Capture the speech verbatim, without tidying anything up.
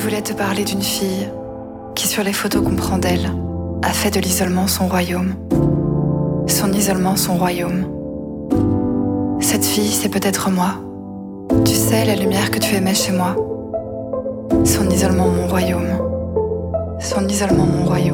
voulais te parler d'une fille qui, sur les photos qu'on prend d'elle, a fait de l'isolement son royaume. Son isolement son royaume. Cette fille, c'est peut-être moi. Tu sais, la lumière que tu aimais chez moi. Son isolement mon royaume. Son isolement mon royaume.